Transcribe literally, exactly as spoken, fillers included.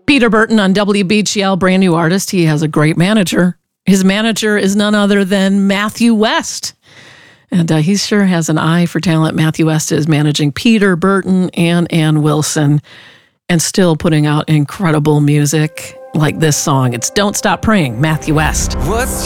Peter Burton on W B G L, brand new artist. He has a great manager. His manager is none other than Matthew West. And uh, he sure has an eye for talent. Matthew West is managing Peter Burton and Ann Wilson and still putting out incredible music like this song. It's Don't Stop Praying, Matthew West. What's